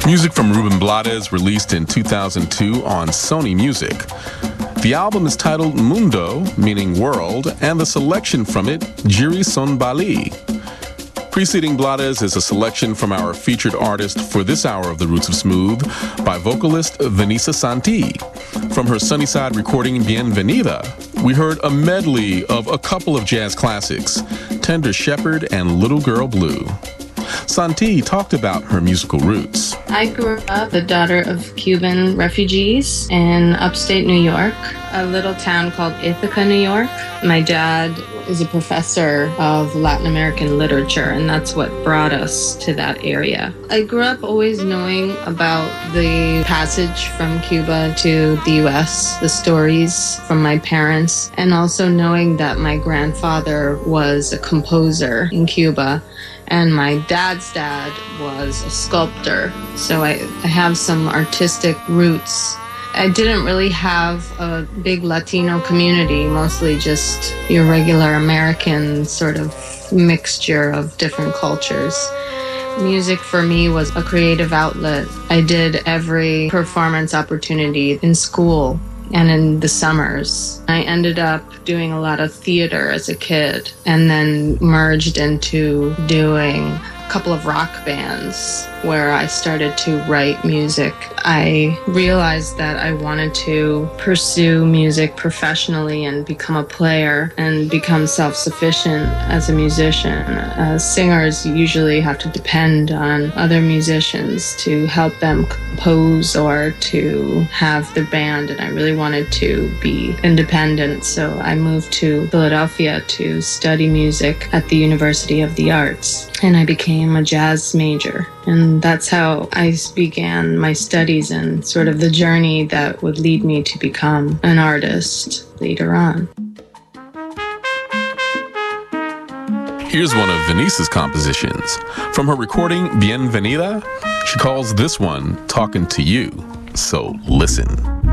Music from Ruben Blades, released in 2002 on Sony Music. The album is titled Mundo, meaning world, and the selection from it, Jiri Son Bali. Preceding Blades is a selection from our featured artist for this hour of The Roots of Smooth by vocalist Vanessa Santi. From her Sunnyside recording Bienvenida, we heard a medley of a couple of jazz classics, Tender Shepherd and Little Girl Blue. Santi talked about her musical roots. I grew up the daughter of Cuban refugees in upstate New York, a little town called Ithaca, New York. My dad is a professor of Latin American literature, and that's what brought us to that area. I grew up always knowing about the passage from Cuba to the U.S., the stories from my parents, and also knowing that my grandfather was a composer in Cuba, and my dad's dad was a sculptor. So I have some artistic roots. I didn't really have a big Latino community, mostly just your regular American sort of mixture of different cultures. Music for me was a creative outlet. I did every performance opportunity in school and in the summers. I ended up doing a lot of theater as a kid and then merged into doing a couple of rock bands where I started to write music. I realized that I wanted to pursue music professionally and become a player and become self-sufficient as a musician. Singers usually have to depend on other musicians to help them compose or to have the band, and I really wanted to be independent, so I moved to Philadelphia to study music at the University of the Arts, and I became a jazz major. And that's how I began my studies and sort of the journey that would lead me to become an artist later on. Here's one of Vanessa's compositions. From her recording Bienvenida, she calls this one Talking to You. So listen.